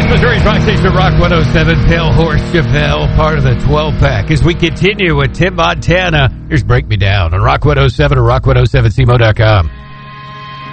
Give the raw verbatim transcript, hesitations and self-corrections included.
Missouri's Rock Station, Rock one oh seven, Pale Horse Chevelle, part of the twelve pack. As we continue with Tim Montana, here's Break Me Down on Rock one oh seven or rock one oh seven c mo dot com.